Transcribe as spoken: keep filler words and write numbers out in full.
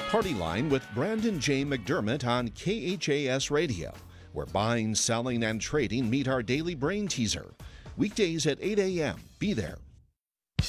Party Line with Brandon J. McDermott on K H A S Radio, where buying, selling, and trading meet our daily brain teaser. Weekdays at eight a.m. Be there.